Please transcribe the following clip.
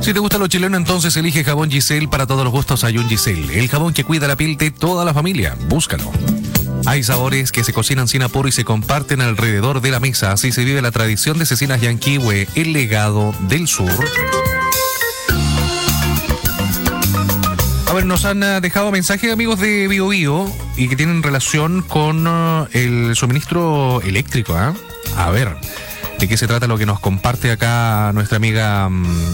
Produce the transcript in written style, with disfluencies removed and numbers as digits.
Si te gusta lo chileno, entonces elige jabón Giselle. Para todos los gustos hay un Giselle, el jabón que cuida la piel de toda la familia. Búscalo. Hay sabores que se cocinan sin apuro y se comparten alrededor de la mesa. Así se vive la tradición de Cecinas Yanquihue, el legado del sur. A ver, nos han dejado mensajes, amigos de Bio Bio, y que tienen relación con el suministro eléctrico. A ver, ¿de qué se trata lo que nos comparte acá nuestra amiga